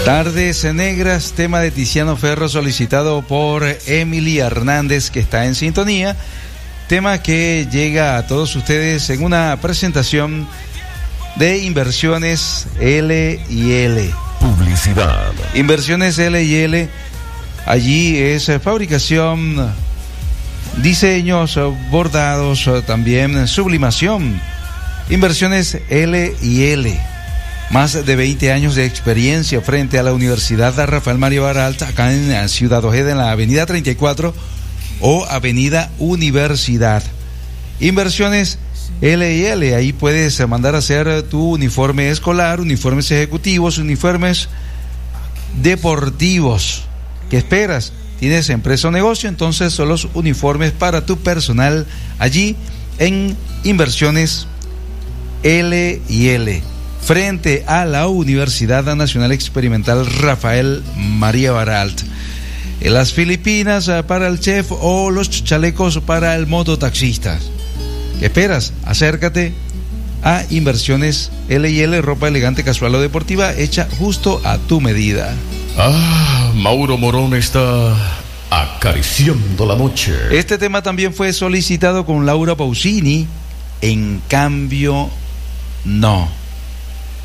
Tardes negras, tema de Tiziano Ferro solicitado por Emily Hernández, que está en sintonía. Tema que llega a todos ustedes en una presentación de Inversiones L&L. Publicidad. Inversiones L&L, allí es fabricación, diseños, bordados, también sublimación. Inversiones L&L. Más de 20 años de experiencia frente a la Universidad Rafael María Baralt, acá en Ciudad Ojeda, en la avenida 34 o avenida Universidad. Inversiones L&L, ahí puedes mandar a hacer tu uniforme escolar, uniformes ejecutivos, uniformes deportivos. ¿Qué esperas? ¿Tienes empresa o negocio? Entonces son los uniformes para tu personal allí en Inversiones L&L. Frente a la Universidad Nacional Experimental Rafael María Baralt. Las Filipinas para el chef o los chalecos para el mototaxista. ¿Qué esperas? Acércate a Inversiones L&L, ropa elegante, casual o deportiva, hecha justo a tu medida. Mauro Morón está acariciando la noche. Este tema también fue solicitado con Laura Pausini. En cambio, no.